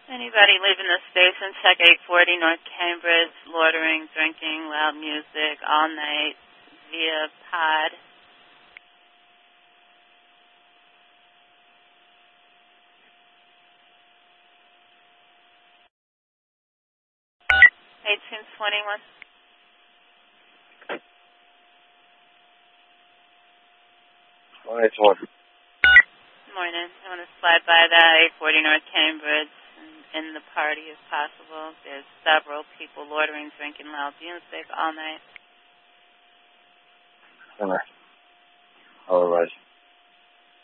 Anybody leaving the station, check 840 North Cambridge, loitering, drinking, loud music, all night, via pod. (1821) Morning. I want to slide by that 840 North Cambridge and end the party if possible. There's several people loitering, drinking loud music all night. All right.